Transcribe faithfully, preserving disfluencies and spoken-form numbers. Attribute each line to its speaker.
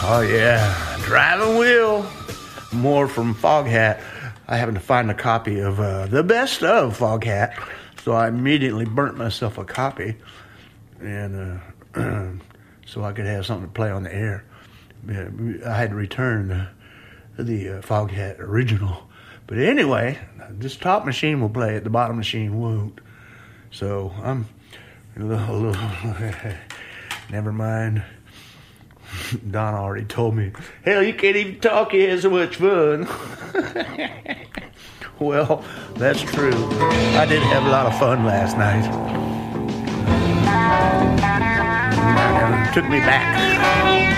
Speaker 1: Oh, yeah. Driving Wheel. More from Foghat. I happened to find a copy of uh, the best of Foghat, so I immediately burnt myself a copy, and uh, so I could have something to play on the air. I had to return the, the uh, Foghat original. But anyway, this top machine will play it, the bottom machine won't. So I'm a little, a little never mind. Don already told me, hell, you can't even talk, you had so much fun. Well, that's true. I did have a lot of fun last night. It took me back.